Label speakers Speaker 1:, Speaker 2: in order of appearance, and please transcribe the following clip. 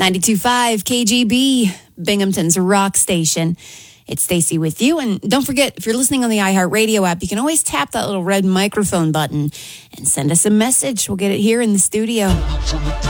Speaker 1: 92.5 KGB, Binghamton's rock station. It's Stacy with you. And don't forget, if you're listening on the iHeartRadio app, you can always tap that little red microphone button and send us a message. We'll get it here in the studio.